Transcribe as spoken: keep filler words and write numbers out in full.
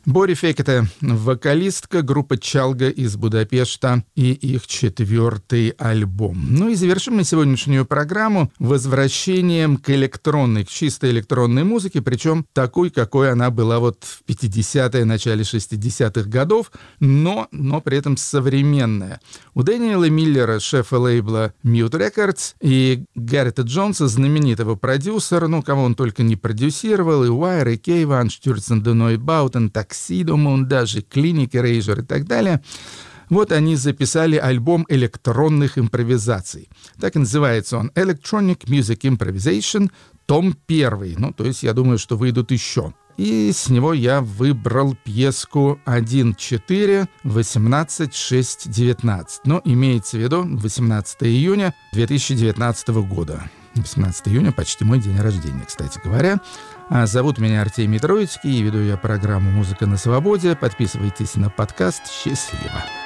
Бори Фекете — вокалистка группы Чалга из Будапешта и их четвертый альбом. Ну и завершим мы сегодняшнюю программу возвращением к электронной, к чистой электронной музыке, причем такой, какой она была вот в пятидесятые, начале шестидесятых годов, но, но при этом современная. У Дэниела Миллера, шефа лейбла Mute Records, и Гаррета Джонса, знаменитого продюсера, ну, кого он только не продюсировал, и Wire, и Кейван, Штюрцен, Деной Баутен, Таксидомун, даже Клиник, Рейжер и так далее. Вот они записали альбом электронных импровизаций. Так и называется он «Electronic Music Improvisation», том первый. Ну, то есть я думаю, что выйдут еще. И с него я выбрал пьеску один четыре восемнадцать шесть девятнадцать. Но имеется в виду восемнадцатого июня две тысячи девятнадцатого года. восемнадцатого июня, почти мой день рождения, кстати говоря. А зовут меня Артемий Троицкий, и веду я программу «Музыка на свободе». Подписывайтесь на подкаст. Счастливо!